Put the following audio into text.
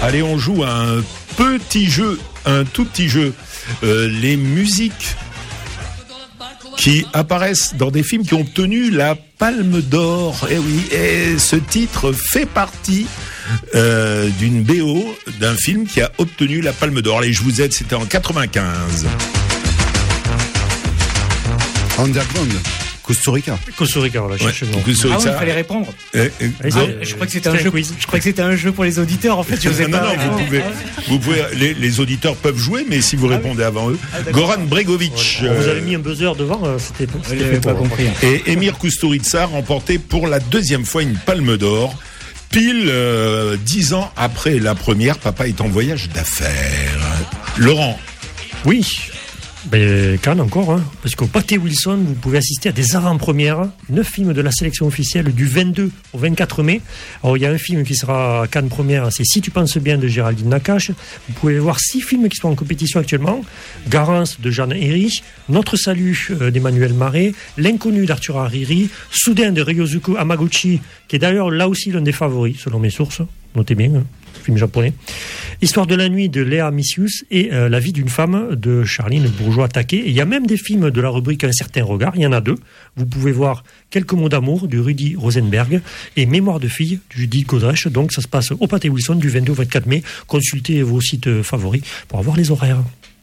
Allez, on joue à un petit jeu, un tout petit jeu. Les musiques qui apparaissent dans des films qui ont obtenu la Palme d'Or. Et oui, et ce titre fait partie d'une BO d'un film qui a obtenu la Palme d'Or. Allez, je vous aide, c'était en 95. Underground. Costa Rica, voilà, cherchez le nom. Il fallait répondre. Je crois que c'était un jeu. Je crois que c'était un jeu pour les auditeurs. En fait, je non, vous pouvez, les auditeurs peuvent jouer, mais si vous répondez avant eux. Goran Bregovic. Vous avez mis un buzzer devant, c'était fait pas compris. Et Emir Kusturica a remporté pour la deuxième fois une Palme d'Or. Pile 10 ans après la première, papa est en voyage d'affaires. Laurent. Oui. Cannes encore, hein, parce qu'au Pâté Wilson, vous pouvez assister à des avant-premières, 9 films de la sélection officielle du 22 au 24 mai. Alors il y a un film qui sera à Cannes première, c'est Si tu penses bien de Géraldine Nakache. Vous pouvez voir 6 films qui sont en compétition actuellement. Garance de Jeanne Erich, Notre salut d'Emmanuel Marais, L'inconnu d'Arthur Hariri, Soudain de Ryosuke Hamaguchi, qui est d'ailleurs là aussi l'un des favoris selon mes sources, notez bien, hein, film japonais. Histoire de la nuit de Léa Missius et La vie d'une femme de Charline Bourgeois-Taquet. Et il y a même des films de la rubrique Un certain regard, il y en a 2. Vous pouvez voir Quelques mots d'amour de Rudy Rosenberg et Mémoire de fille de Judith Godrèche. Donc ça se passe au Pâté Wilson du 22 au 24 mai. Consultez vos sites favoris pour avoir les horaires.